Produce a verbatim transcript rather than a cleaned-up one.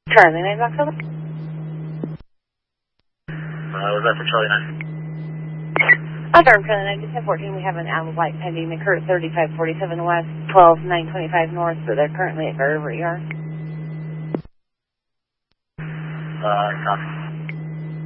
Charlie nine, Box Alpha. Uh, was that for Charlie nine? Affirm, Charlie nine, ten fourteen. We have an out of light pending. They occur at thirty-five forty-seven West, twelve nine twenty-five North, so they're currently at Garver E R. Uh, copy.